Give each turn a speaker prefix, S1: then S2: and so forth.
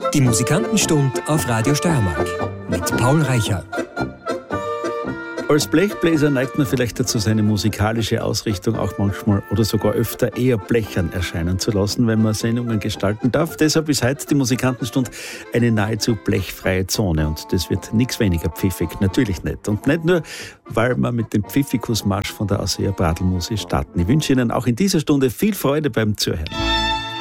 S1: Die Musikantenstunde auf Radio Steiermark mit Paul Reicher.
S2: Als Blechbläser neigt man vielleicht dazu, seine musikalische Ausrichtung auch manchmal oder sogar öfter eher blechern erscheinen zu lassen, wenn man Sendungen gestalten darf. Deshalb ist heute die Musikantenstunde eine nahezu blechfreie Zone und das wird nichts weniger pfiffig, natürlich nicht. Und nicht nur, weil wir mit dem Pfiffikus-Marsch von der Ausseher Bradelmusik starten. Ich wünsche Ihnen auch in dieser Stunde viel Freude beim Zuhören.